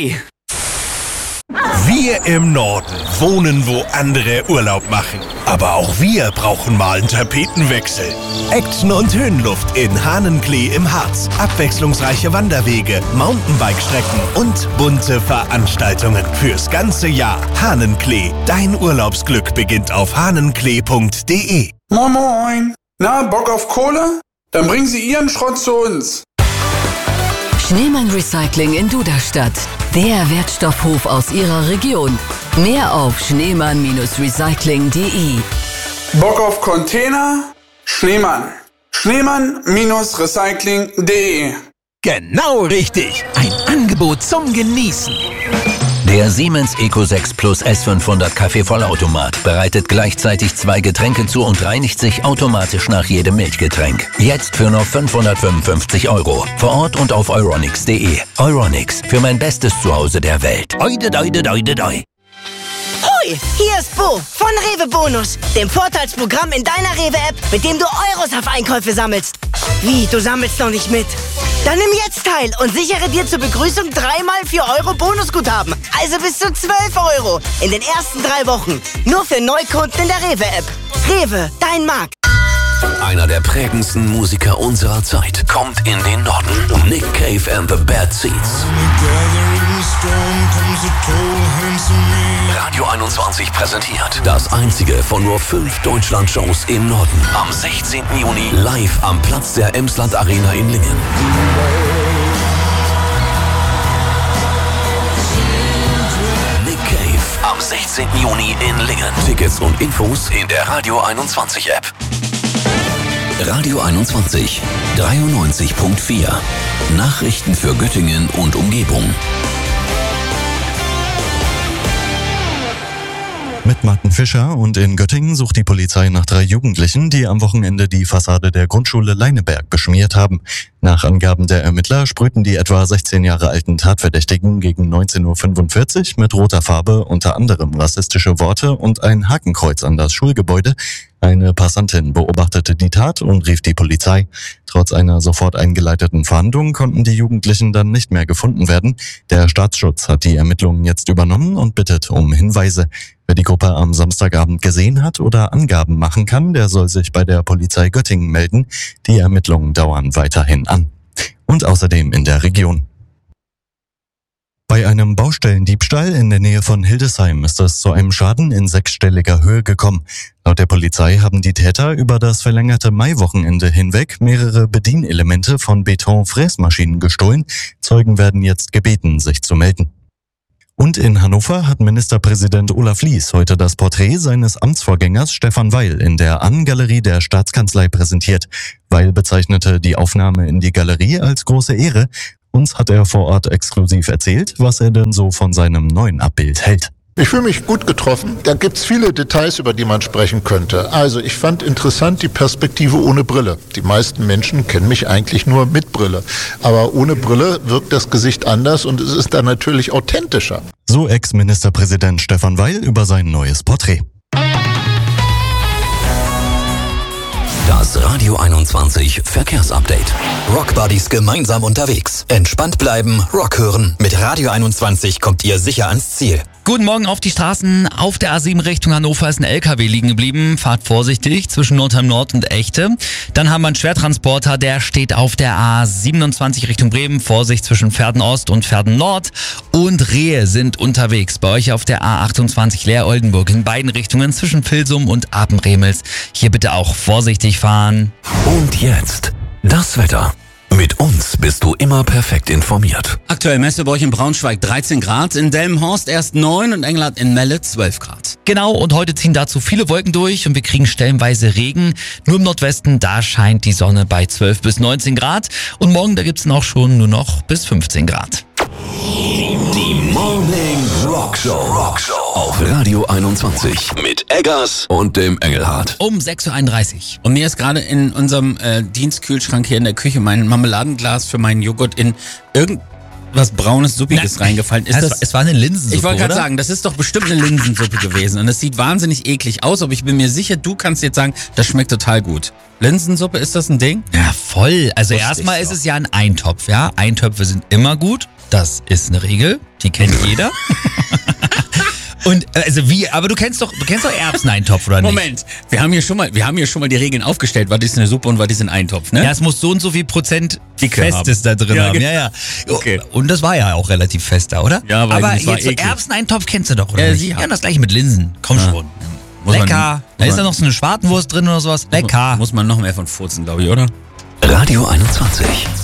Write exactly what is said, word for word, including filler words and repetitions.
Klee. Wir im Norden wohnen, wo andere Urlaub machen. Aber auch wir brauchen mal einen Tapetenwechsel. Action und Höhenluft in Hahnenklee im Harz. Abwechslungsreiche Wanderwege, Mountainbike-Strecken und bunte Veranstaltungen fürs ganze Jahr. Hahnenklee, dein Urlaubsglück beginnt auf hahnenklee punkt de. Moin Moin. Na, Bock auf Kohle? Dann bringen Sie Ihren Schrott zu uns. Schneemann Recycling in Duderstadt. Der Wertstoffhof aus Ihrer Region. Mehr auf schneemann Recycling punkt de. Bock auf Container? Schneemann. Schneemann Recycling punkt de. Genau richtig. Ein Angebot zum Genießen. Der Siemens Eco sechs Plus S fünfhundert Kaffee-Vollautomat bereitet gleichzeitig zwei Getränke zu und reinigt sich automatisch nach jedem Milchgetränk. Jetzt für nur fünfhundertfünfundfünfzig Euro. Vor Ort und auf euronics punkt de. Euronics, für mein bestes Zuhause der Welt. Oide, doide, doide, doi. Hoi, hier ist Bo von Rewe Bonus, dem Vorteilsprogramm in deiner Rewe-App, mit dem du Euros auf Einkäufe sammelst. Wie, du sammelst noch nicht mit? Dann nimm jetzt teil und sichere dir zur Begrüßung dreimal vier Euro Bonusguthaben. Also bis zu zwölf Euro in den ersten drei Wochen. Nur für Neukunden in der Rewe-App. Rewe, dein Markt. Einer der prägendsten Musiker unserer Zeit kommt in den Norden. Nick Cave and the Bad Seeds. Radio einundzwanzig präsentiert das einzige von nur fünf Deutschland-Shows im Norden. Am sechzehnten Juni live am Platz der Emsland Arena in Lingen. Nick Cave am sechzehnten Juni in Lingen. Tickets und Infos in der Radio einundzwanzig App. Radio einundzwanzig, dreiundneunzig Komma vier. Nachrichten für Göttingen und Umgebung. Mit Martin Fischer und in Göttingen sucht die Polizei nach drei Jugendlichen, die am Wochenende die Fassade der Grundschule Leineberg beschmiert haben. Nach Angaben der Ermittler sprühten die etwa sechzehn Jahre alten Tatverdächtigen gegen neunzehn Uhr fünfundvierzig mit roter Farbe unter anderem rassistische Worte und ein Hakenkreuz an das Schulgebäude. Eine Passantin beobachtete die Tat und rief die Polizei. Trotz einer sofort eingeleiteten Fahndung konnten die Jugendlichen dann nicht mehr gefunden werden. Der Staatsschutz hat die Ermittlungen jetzt übernommen und bittet um Hinweise. Wer die Gruppe am Samstagabend gesehen hat oder Angaben machen kann, der soll sich bei der Polizei Göttingen melden. Die Ermittlungen dauern weiterhin an. Und außerdem in der Region. Bei einem Baustellendiebstahl in der Nähe von Hildesheim ist es zu einem Schaden in sechsstelliger Höhe gekommen. Laut der Polizei haben die Täter über das verlängerte Maiwochenende hinweg mehrere Bedienelemente von Betonfräsmaschinen gestohlen. Zeugen werden jetzt gebeten, sich zu melden. Und in Hannover hat Ministerpräsident Olaf Lies heute das Porträt seines Amtsvorgängers Stefan Weil in der Annengalerie der Staatskanzlei präsentiert. Weil bezeichnete die Aufnahme in die Galerie als große Ehre. Uns hat er vor Ort exklusiv erzählt, was er denn so von seinem neuen Abbild hält. Ich fühle mich gut getroffen. Da gibt's viele Details, über die man sprechen könnte. Also ich fand interessant die Perspektive ohne Brille. Die meisten Menschen kennen mich eigentlich nur mit Brille. Aber ohne Brille wirkt das Gesicht anders und es ist dann natürlich authentischer. So Ex-Ministerpräsident Stefan Weil über sein neues Porträt. Das Radio einundzwanzig Verkehrsupdate. Rockbuddies gemeinsam unterwegs. Entspannt bleiben, Rock hören. Mit Radio einundzwanzig kommt ihr sicher ans Ziel. Guten Morgen auf die Straßen. Auf der A sieben Richtung Hannover ist ein L K W liegen geblieben. Fahrt vorsichtig zwischen Nordheim Nord und Echte. Dann haben wir einen Schwertransporter, der steht auf der A siebenundzwanzig Richtung Bremen. Vorsicht zwischen Verden Ost und Verden Nord. Und Rehe sind unterwegs. Bei euch auf der A achtundzwanzig Leer-Oldenburg in beiden Richtungen zwischen Vilsum und Apenremels. Hier bitte auch vorsichtig fahren. Und jetzt das Wetter. Mit uns bist du immer perfekt informiert. Aktuell Messe bei euch in Braunschweig dreizehn Grad, in Delmenhorst erst neun und Englert in Melle zwölf Grad. Genau, und heute ziehen dazu viele Wolken durch und wir kriegen stellenweise Regen. Nur im Nordwesten, da scheint die Sonne bei zwölf bis neunzehn Grad. Und morgen, da gibt's dann auch schon nur noch bis fünfzehn Grad. Die Morning Rock Show. Rock Show auf Radio einundzwanzig mit Eggers und dem Engelhardt. Um sechs Uhr einunddreißig. Und mir ist gerade in unserem äh, Dienstkühlschrank hier in der Küche mein Marmeladenglas für meinen Joghurt in irgend was Braunes, Suppiges Na, reingefallen. Ist es, das, war, es war eine Linsensuppe, ich wollte gerade oder? sagen, das ist doch bestimmt eine Linsensuppe gewesen. Und es sieht wahnsinnig eklig aus, aber ich bin mir sicher, du kannst jetzt sagen, das schmeckt total gut. Linsensuppe, ist das ein Ding? Ja, voll. Also Wusste erstmal ich ist doch. es ja ein Eintopf, ja. Eintöpfe sind immer gut. Das ist eine Regel. Die kennt jeder. Und also wie, aber du kennst doch, du kennst doch Erbseneintopf, oder nicht? Moment, wir haben hier schon mal, wir haben hier schon mal die Regeln aufgestellt, was ist eine Suppe und was ist ein Eintopf, ne? Ja, es muss so und so viel Prozent Dicke Festes haben. da drin Ja, haben. genau. Ja, ja. Okay. Und das war ja auch relativ fest da, oder? Ja, weil aber das war jetzt so eklig. Erbseneintopf kennst du doch, oder Ja, nicht? sie Ja, haben- das gleiche mit Linsen. Komm Ja. schon. Muss man- Lecker. Da muss ist da man- noch so eine Schwartenwurst drin oder sowas. Lecker. Muss man noch mehr von furzen, glaube ich, oder? Radio einundzwanzig.